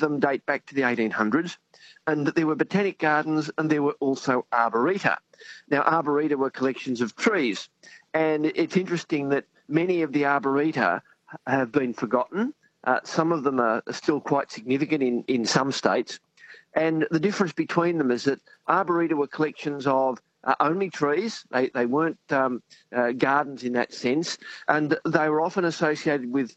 them date back to the 1800s, and that there were botanic gardens and there were also arboreta. Now, arboreta were collections of trees, and it's interesting that many of the arboreta have been forgotten. Some of them are still quite significant in some states. And the difference between them is that arboreta were collections of only trees. They weren't gardens in that sense, and they were often associated with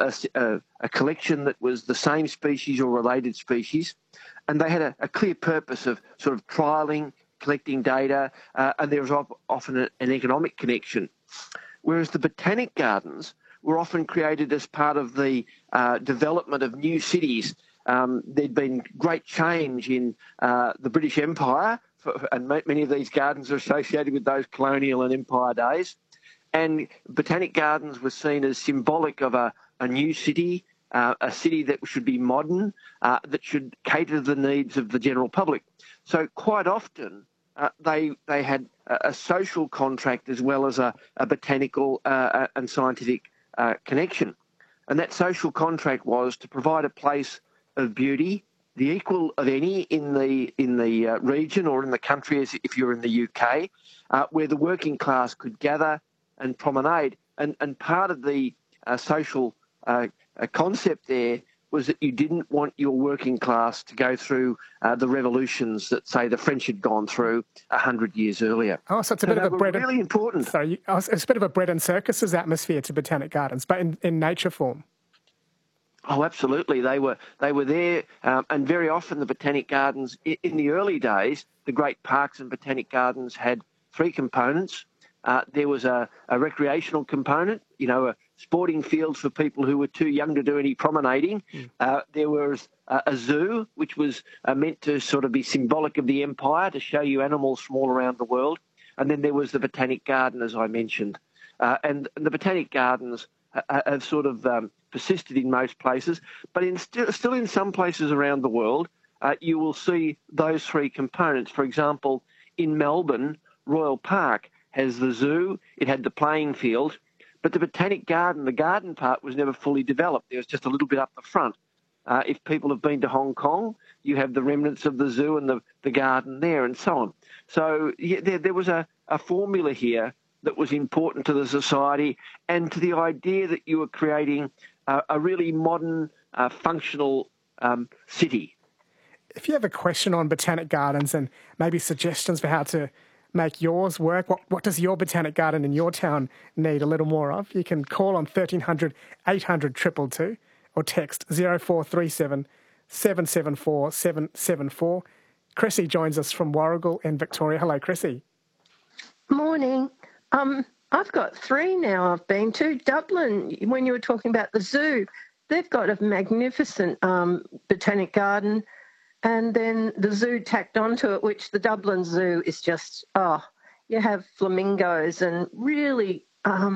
a collection that was the same species or related species, and they had a clear purpose of sort of trialling, collecting data, and there was often an economic connection. Whereas the botanic gardens were often created as part of the development of new cities. There'd been great change in the British Empire, and many of these gardens are associated with those colonial and empire days. And botanic gardens were seen as symbolic of a new city, a city that should be modern, that should cater to the needs of the general public. So quite often they had a social contract as well as a botanical and scientific connection. And that social contract was to provide a place of beauty, the equal of any in the region or in the country, as if you're in the UK, where the working class could gather and promenade. And part of the social concept there was that you didn't want your working class to go through the revolutions that, say, the French had gone through 100 years earlier. Oh, so it's a bit of a bread really important. Sorry, it's a bit of a bread and circuses atmosphere to botanic gardens, but in nature form. Oh, absolutely. They were there, and very often the botanic gardens in the early days, the great parks and botanic gardens had three components. There was a recreational component, a sporting fields for people who were too young to do any promenading. There was a zoo, which was meant to sort of be symbolic of the empire, to show you animals from all around the world. And then there was the botanic garden, as I mentioned. And the botanic gardens have sort of persisted in most places, but still in some places around the world, you will see those three components. For example, in Melbourne, Royal Park has the zoo, it had the playing field, but the botanic garden, the garden part, was never fully developed. There was just a little bit up the front. If people have been to Hong Kong, you have the remnants of the zoo and the garden there and so on. So yeah, there was a formula here that was important to the society and to the idea that you were creating a really modern, functional city. If you have a question on botanic gardens and maybe suggestions for how to make yours work, what does your botanic garden in your town need a little more of? You can call on 1300 800 222 or text 0437 774 774. Chrissy joins us from Warragul in Victoria. Hello, Chrissy. Morning. I've got three now I've been to. Dublin, when you were talking about the zoo, they've got a magnificent botanic garden, and then the zoo tacked onto it, which the Dublin Zoo is just, you have flamingos and really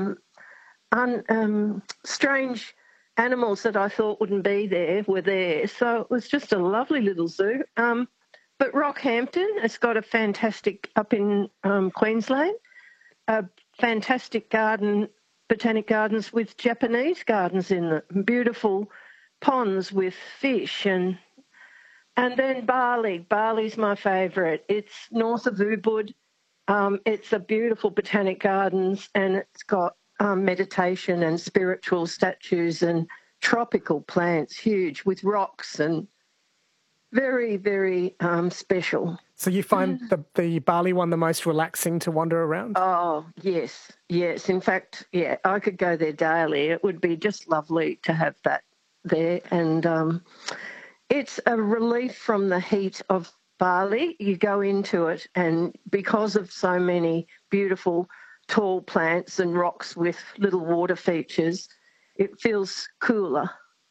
strange animals that I thought wouldn't be there were there. So it was just a lovely little zoo. But Rockhampton has got a fantastic, up in Queensland, a fantastic garden, botanic gardens with Japanese gardens in them, beautiful ponds with fish. And then Bali. Bali's my favourite. It's north of Ubud. It's a beautiful botanic gardens, and it's got meditation and spiritual statues and tropical plants, huge, with rocks and very, very special. So you find the Bali one the most relaxing to wander around? Oh, yes. In fact, yeah, I could go there daily. It would be just lovely to have that there. And it's a relief from the heat of Bali. You go into it, and because of so many beautiful tall plants and rocks with little water features, it feels cooler.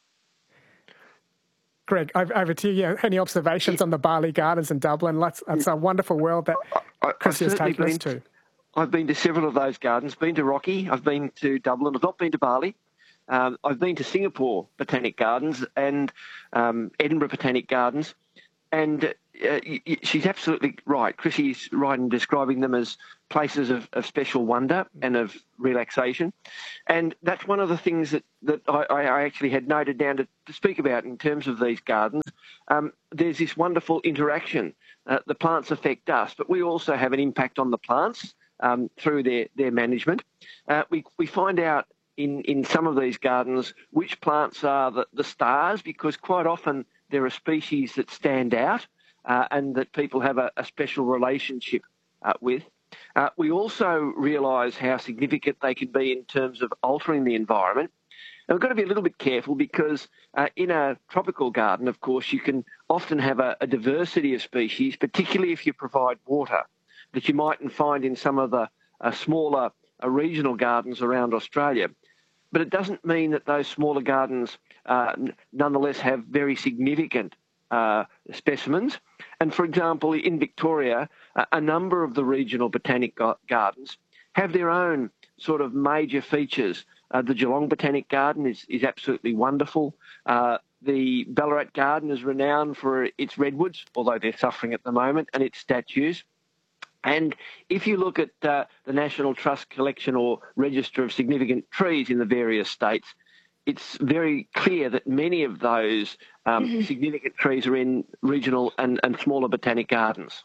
Greg, over to you. Yeah, any observations on the Bali Gardens in Dublin? It's a wonderful world that Chris has taken us to. I've been to several of those gardens. Been to Rocky. I've been to Dublin. I've not been to Bali. I've been to Singapore Botanic Gardens and Edinburgh Botanic Gardens. And she's absolutely right. Chrissy's right in describing them as places of special wonder and of relaxation. And that's one of the things that I actually had noted down to speak about in terms of these gardens. There's this wonderful interaction. The plants affect us, but we also have an impact on the plants through their management. We find out in some of these gardens which plants are the stars, because quite often there are species that stand out and that people have a special relationship with. We also realise how significant they can be in terms of altering the environment. And we've got to be a little bit careful because in a tropical garden, of course, you can often have a diversity of species, particularly if you provide water, that you mightn't find in some of the smaller regional gardens around Australia. But it doesn't mean that those smaller gardens nonetheless have very significant specimens. And for example, in Victoria, a number of the regional botanic gardens have their own sort of major features. The Geelong Botanic Garden is absolutely wonderful. The Ballarat Garden is renowned for its redwoods, although they're suffering at the moment, and its statues. And if you look at the National Trust collection or register of significant trees in the various states, it's very clear that many of those significant trees are in regional and smaller botanic gardens.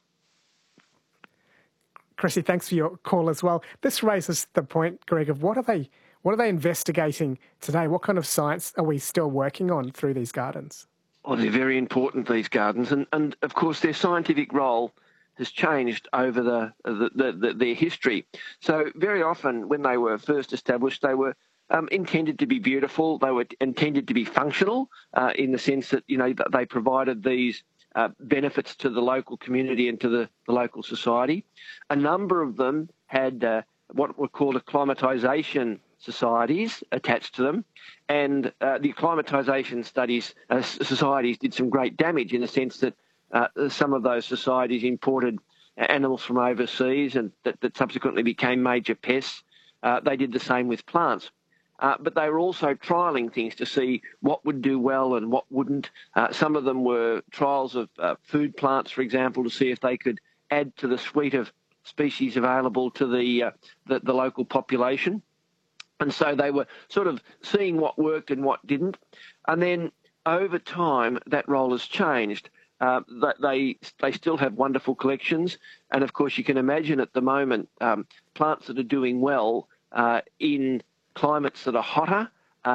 Chrissy, thanks for your call as well. This raises the point, Greg, of what are they investigating today? What kind of science are we still working on through these gardens? Oh, they're very important, these gardens, and of course their scientific role has changed over their history. So very often when they were first established, they were intended to be beautiful. They were intended to be functional in the sense that, they provided these benefits to the local community and to the local society. A number of them had what were called acclimatisation societies attached to them, and the acclimatisation societies did some great damage in the sense that some of those societies imported animals from overseas and that subsequently became major pests. They did the same with plants. But they were also trialling things to see what would do well and what wouldn't. Some of them were trials of food plants, for example, to see if they could add to the suite of species available to the local population. And so they were sort of seeing what worked and what didn't. And then over time, that role has changed. They still have wonderful collections. And, of course, you can imagine at the moment plants that are doing well in climates that are hotter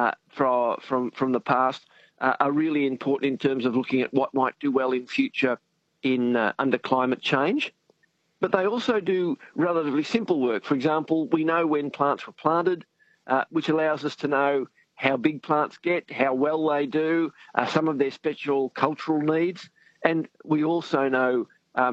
from the past are really important in terms of looking at what might do well in future under climate change. But they also do relatively simple work. For example, we know when plants were planted, which allows us to know how big plants get, how well they do, some of their special cultural needs. And we also know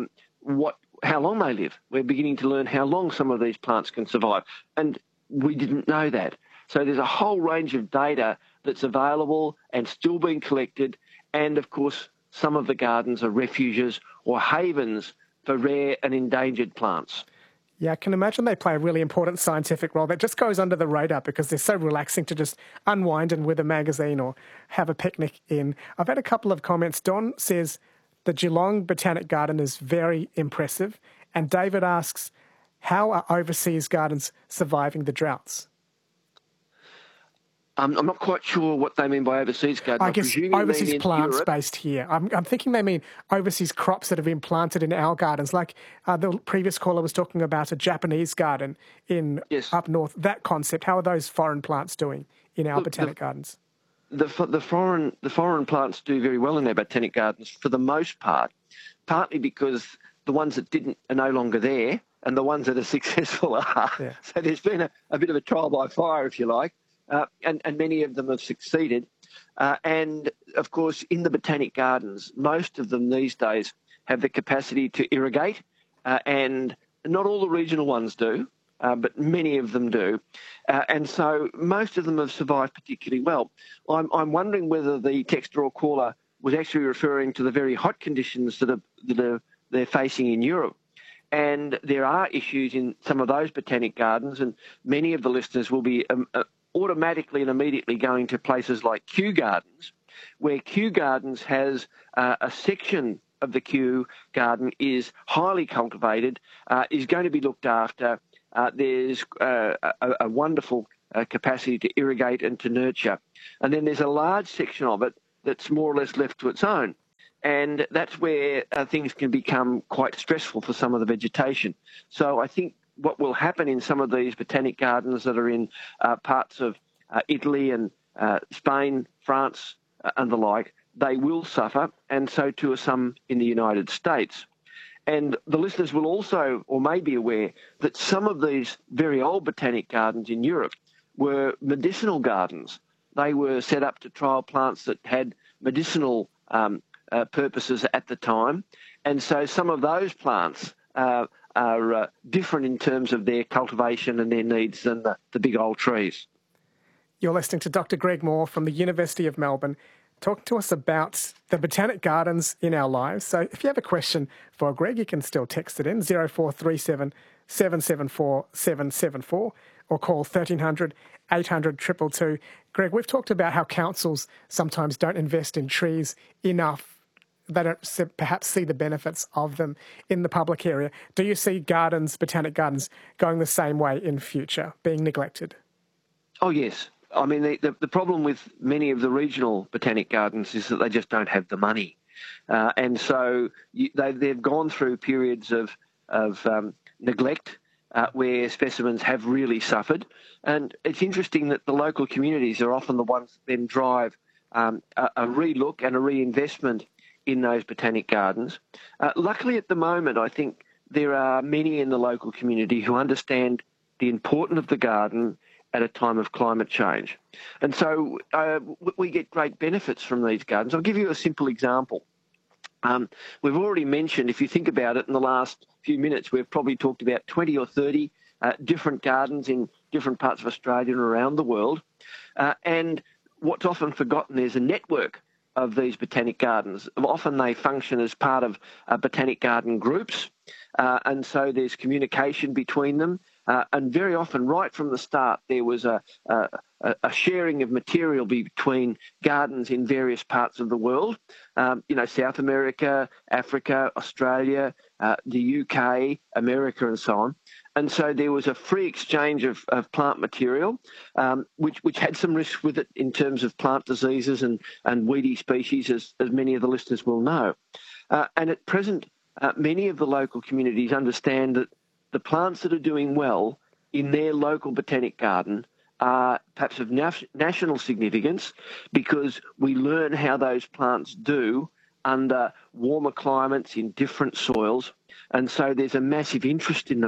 how long they live. We're beginning to learn how long some of these plants can survive. And we didn't know that. So there's a whole range of data that's available and still being collected. And, of course, some of the gardens are refuges or havens for rare and endangered plants. Yeah, I can imagine they play a really important scientific role that just goes under the radar because they're so relaxing to just unwind and with a magazine or have a picnic in. I've had a couple of comments. Don says the Geelong Botanic Garden is very impressive. And David asks, how are overseas gardens surviving the droughts? I'm not quite sure what they mean by overseas garden. I guess overseas plants based here. I'm thinking they mean overseas crops that have been planted in our gardens. Like the previous caller was talking about a Japanese garden up north. That concept. How are those foreign plants doing in our botanic gardens? The foreign plants do very well in our botanic gardens for the most part, partly because the ones that didn't are no longer there, and the ones that are successful are. Yeah. So there's been a bit of a trial by fire, if you like. And many of them have succeeded. And, of course, in the botanic gardens, most of them these days have the capacity to irrigate, and not all the regional ones do, but many of them do. And so most of them have survived particularly well. I'm wondering whether the texter or caller was actually referring to the very hot conditions that they're facing in Europe. And there are issues in some of those botanic gardens, and many of the listeners will be automatically and immediately going to places like Kew Gardens, where Kew Gardens has a section of the Kew Garden is highly cultivated, is going to be looked after. There's a wonderful capacity to irrigate and to nurture. And then there's a large section of it that's more or less left to its own. And that's where things can become quite stressful for some of the vegetation. So I think what will happen in some of these botanic gardens that are in parts of Italy and Spain, France and the like, they will suffer, and so too are some in the United States. And the listeners will also, or may be aware, that some of these very old botanic gardens in Europe were medicinal gardens. They were set up to trial plants that had medicinal purposes at the time. And so some of those plants are different in terms of their cultivation and their needs than the big old trees. You're listening to Dr. Greg Moore from the University of Melbourne, talking to us about the botanic gardens in our lives. So if you have a question for Greg, you can still text it in, 0437 774 774, or call 1300 800 222. Greg, we've talked about how councils sometimes don't invest in trees enough. They don't perhaps see the benefits of them in the public area. Do you see gardens, botanic gardens, going the same way in future, being neglected? Oh, yes. I mean, the problem with many of the regional botanic gardens is that they just don't have the money. And so they've gone through periods of neglect where specimens have really suffered. And it's interesting that the local communities are often the ones that then drive a re-look and a reinvestment in those botanic gardens. Luckily, at the moment, I think there are many in the local community who understand the importance of the garden at a time of climate change. And so we get great benefits from these gardens. I'll give you a simple example. We've already mentioned, if you think about it, in the last few minutes, we've probably talked about 20 or 30 different gardens in different parts of Australia and around the world. And what's often forgotten is a network of these botanic gardens. Often they function as part of botanic garden groups, and so there's communication between them. And very often, right from the start, there was a sharing of material between gardens in various parts of the world, South America, Africa, Australia, the UK, America, and so on. And so there was a free exchange of plant material, which had some risks with it in terms of plant diseases and weedy species, as many of the listeners will know. And at present, many of the local communities understand that the plants that are doing well in their local botanic garden are perhaps of national significance, because we learn how those plants do under warmer climates in different soils. And so there's a massive interest at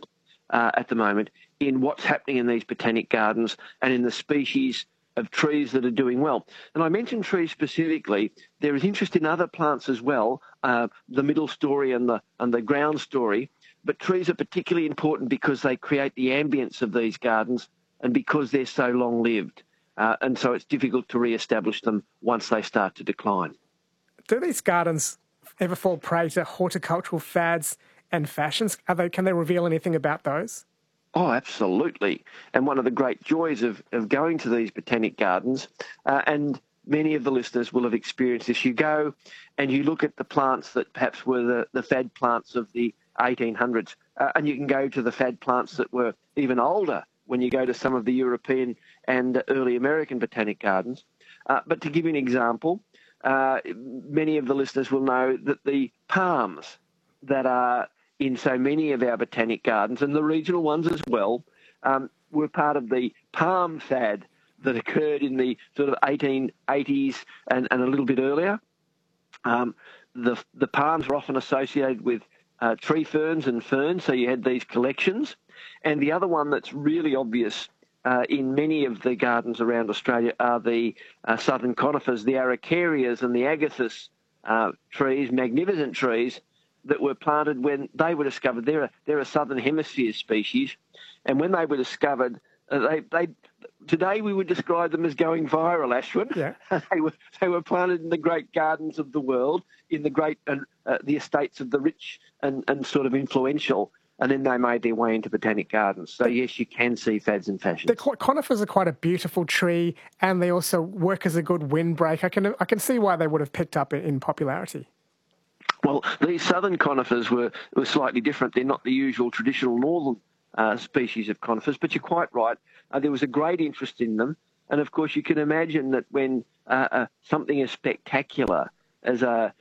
the moment in what's happening in these botanic gardens and in the species of trees that are doing well. And I mentioned trees specifically. There is interest in other plants as well, the middle story and the ground story. But trees are particularly important because they create the ambience of these gardens and because they're so long-lived. And so it's difficult to re-establish them once they start to decline. Do these gardens ever fall prey to horticultural fads and fashions? Can they reveal anything about those? Oh, absolutely. And one of the great joys of going to these botanic gardens, and many of the listeners will have experienced this, you go and you look at the plants that perhaps were the fad plants of the 1800s, and you can go to the fad plants that were even older when you go to some of the European and early American botanic gardens. But to give you an example, many of the listeners will know that the palms that are in so many of our botanic gardens, and the regional ones as well, were part of the palm fad that occurred in the sort of 1880s and a little bit earlier. The palms were often associated with tree ferns and ferns, so you had these collections. And the other one that's really obvious in many of the gardens around Australia are the southern conifers, the araucarias and the agathis trees, magnificent trees that were planted when they were discovered. They're a southern hemisphere species, and when they were discovered, today we would describe them as going viral, Ashwin. Yeah. They were planted in the great gardens of the world, in the great the estates of the rich and sort of influential. and then they made their way into botanic gardens. So, yes, you can see fads and fashions. Conifers are quite a beautiful tree, and they also work as a good windbreak. I can see why they would have picked up in popularity. Well, these southern conifers were slightly different. They're not the usual traditional northern species of conifers, but you're quite right. There was a great interest in them. And, of course, you can imagine that when something as spectacular as a